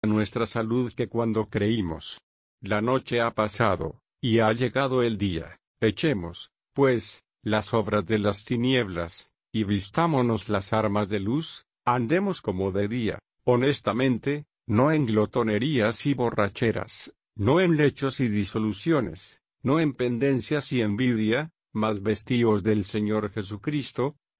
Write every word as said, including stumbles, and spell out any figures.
nuestra salud que cuando creímos. La noche ha pasado, y ha llegado el día. Echemos, pues, las obras de las tinieblas, y vistámonos las armas de luz, andemos como de día, honestamente, no en glotonerías y borracheras, no en lechos y disoluciones, no en pendencias y envidia, mas vestíos del Señor Jesucristo,